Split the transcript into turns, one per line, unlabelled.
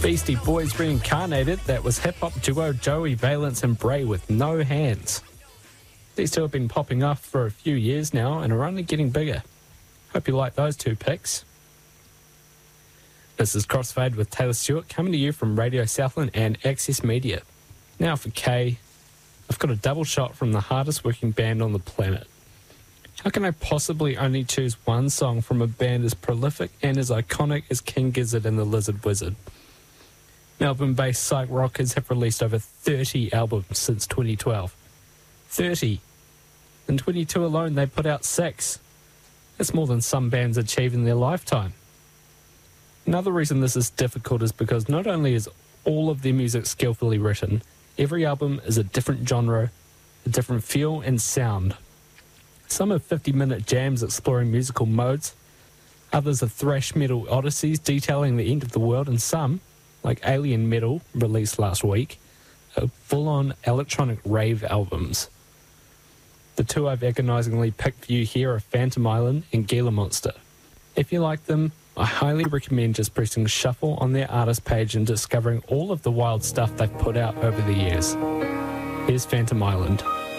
Beastie Boys reincarnated, that was hip-hop duo Joey Valence and Bray with No Hands. These two have been popping off for a few years now and are only getting bigger. Hope you like those two picks. This is Crossfade with Taylor Stewart, coming to you from Radio Southland and Access Media. Now for K, I've got a double shot from the hardest working band on the planet. How can I possibly only choose one song from a band as prolific and as iconic as King Gizzard and the Lizard Wizard? Melbourne-based psych rockers have released over 30 albums since 2012. 30. In 22 alone, they put out 6. That's more than some bands achieve in their lifetime. Another reason this is difficult is because not only is all of their music skillfully written, every album is a different genre, a different feel and sound. Some are 50-minute jams exploring musical modes, others are thrash metal odysseys detailing the end of the world, and some, like Alien Metal, released last week, are full-on electronic rave albums. The two I've agonisingly picked for you here are Phantom Island and Gila Monster. If you like them, I highly recommend just pressing shuffle on their artist page and discovering all of the wild stuff they've put out over the years. Here's Phantom Island.